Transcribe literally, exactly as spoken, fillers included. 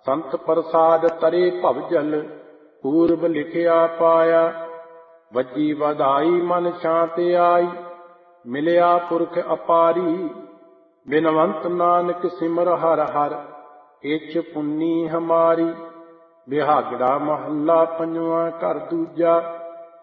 ਸੰਤ ਪ੍ਰਸਾਦ ਤਰੇ ਭਵ ਜਲ, ਪੂਰਬ ਲਿਖਿਆ ਪਾਇਆ। ਵੱਜੀ ਵਧਾਈ ਮਨ ਸ਼ਾਂਤ ਆਈ, ਮਿਲਿਆ ਪੁਰਖ ਅਪਾਰੀ। ਬਿਨਵੰਤ ਨਾਨਕ ਸਿਮਰ ਹਰ ਹਰ, ਇਛ ਪੁੰਨੀ ਹਮਾਰੀ। ਬਿਹਾਗੜਾ ਮਹੱਲਾ ਪੰਜਵਾਂ, ਘਰ ਦੂਜਾ।